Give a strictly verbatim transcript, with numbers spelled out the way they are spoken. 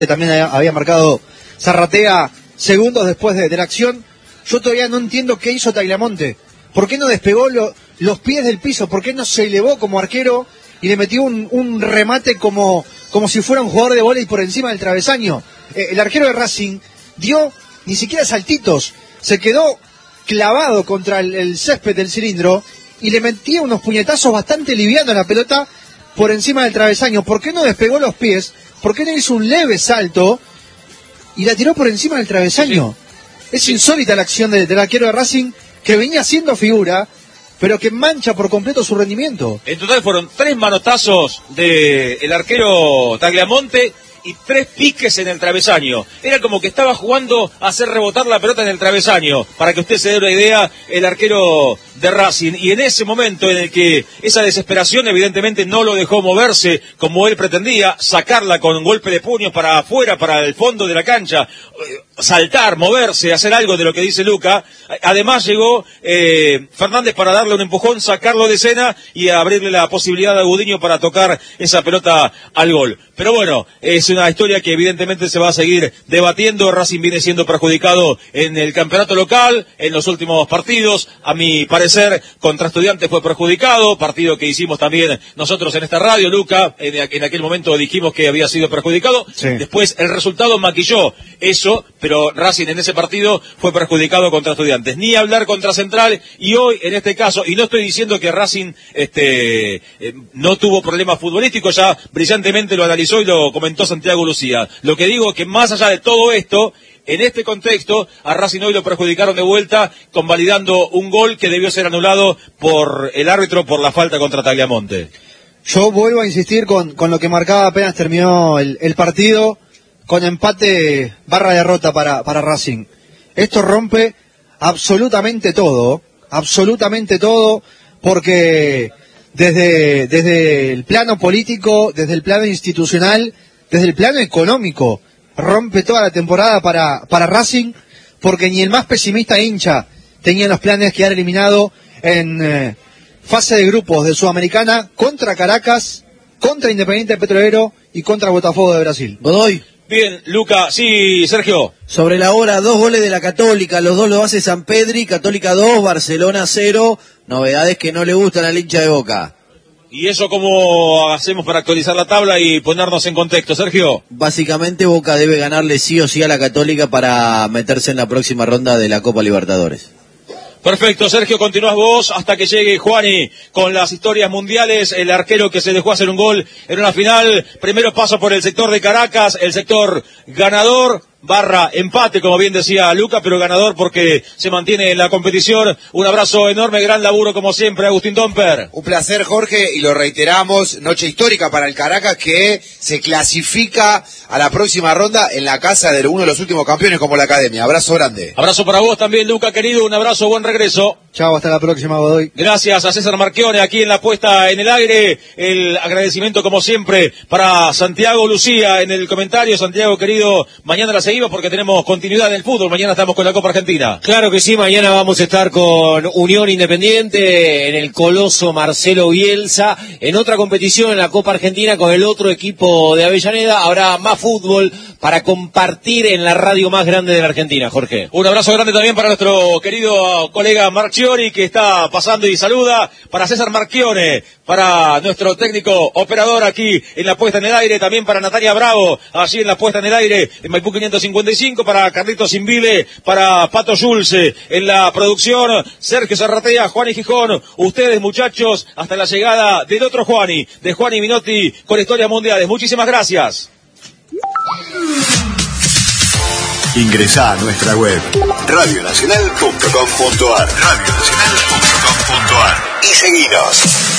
que también había marcado Zarratea segundos después de, de la acción. Yo todavía no entiendo qué hizo Tagliamonte. ¿Por qué no despegó lo, los pies del piso? ¿Por qué no se elevó como arquero y le metió un, un remate como, como si fuera un jugador de vóley por encima del travesaño? Eh, el arquero de Racing dio ni siquiera saltitos, se quedó clavado contra el, el césped del cilindro y le metía unos puñetazos bastante livianos a la pelota por encima del travesaño. ¿Por qué no despegó los pies? ¿Por qué no hizo un leve salto y la tiró por encima del travesaño? Sí. Es insólita la acción del, del arquero de Racing, que venía siendo figura, pero que mancha por completo su rendimiento. En total fueron tres manotazos del arquero Tagliamonte y tres piques en el travesaño. Era como que estaba jugando a hacer rebotar la pelota en el travesaño, para que usted se dé una idea, el arquero de Racing. Y en ese momento en el que esa desesperación evidentemente no lo dejó moverse como él pretendía, sacarla con un golpe de puños para afuera, para el fondo de la cancha, saltar, moverse, hacer algo de lo que dice Luca. Además llegó eh, Fernández para darle un empujón, sacarlo de escena y abrirle la posibilidad a Gudiño para tocar esa pelota al gol. Pero bueno, es una historia que evidentemente se va a seguir debatiendo. Racing viene siendo perjudicado en el campeonato local, en los últimos partidos. A mi parecer, contra Estudiantes fue perjudicado, partido que hicimos también nosotros en esta radio, Luca. En, en aquel momento dijimos que había sido perjudicado. Sí. Después el resultado maquilló eso, pero Racing en ese partido fue perjudicado contra Estudiantes. Ni hablar contra Central, y hoy en este caso, y no estoy diciendo que Racing este eh, no tuvo problemas futbolísticos, ya brillantemente lo analizó y lo comentó Santiago Lucía. Lo que digo es que más allá de todo esto, en este contexto, a Racing hoy lo perjudicaron de vuelta, convalidando un gol que debió ser anulado por el árbitro por la falta contra Tagliamonte. Yo vuelvo a insistir con, con lo que marcaba apenas terminó el, el partido, con empate barra derrota para, para Racing. Esto rompe absolutamente todo, absolutamente todo, porque desde, desde el plano político, desde el plano institucional, desde el plano económico, rompe toda la temporada para, para Racing, porque ni el más pesimista hincha tenía los planes de quedar eliminado en eh, fase de grupos de Sudamericana contra Caracas, contra Independiente Petrolero y contra Botafogo de Brasil. Godoy. Bien, Luca, sí, Sergio. Sobre la hora, dos goles de la Católica, los dos lo hace Sampedri, Católica dos, Barcelona cero, novedades que no le gustan al hincha de Boca. ¿Y eso cómo hacemos para actualizar la tabla y ponernos en contexto, Sergio? Básicamente Boca debe ganarle sí o sí a la Católica para meterse en la próxima ronda de la Copa Libertadores. Perfecto, Sergio, continúas vos hasta que llegue Juani con las historias mundiales, el arquero que se dejó hacer un gol en una final. Primero paso por el sector de Caracas, el sector ganador, barra empate, como bien decía Luca, pero ganador porque se mantiene en la competición. Un abrazo enorme, gran laburo como siempre, Agustín Domper. Un placer, Jorge, y lo reiteramos, noche histórica para el Caracas, que se clasifica a la próxima ronda en la casa de uno de los últimos campeones como la Academia. Abrazo grande. Abrazo para vos también, Luca, querido, un abrazo, buen regreso. Chao, hasta la próxima, Godoy. Gracias a César Marchione aquí en la puesta en el aire. El agradecimiento como siempre para Santiago Lucía en el comentario. Santiago, querido, mañana la seguimos porque tenemos continuidad en el fútbol. Mañana estamos con la Copa Argentina. Claro que sí, mañana vamos a estar con Unión Independiente en el Coloso Marcelo Bielsa, en otra competición en la Copa Argentina con el otro equipo de Avellaneda. Habrá más fútbol para compartir en la radio más grande de la Argentina, Jorge. Un abrazo grande también para nuestro querido colega Marchiori, que está pasando y saluda, para César Marchione, para nuestro técnico operador aquí en la puesta en el aire, también para Natalia Bravo, allí en la puesta en el aire, en Maipú quinientos cincuenta y cinco, para Carlitos Invile, para Pato Schulze, en la producción, Sergio Zarratea, Juani Gijón, ustedes muchachos, hasta la llegada del otro Juani, de Juani Minotti, con historias mundiales. Muchísimas gracias. Ingresá a nuestra web radio nacional punto com punto ar radio nacional punto com punto ar y seguinos.